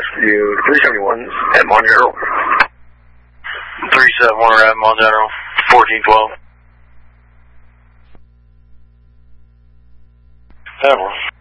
Rescue 371 at Monjaro. 371 at Monjaro, 1412. That one.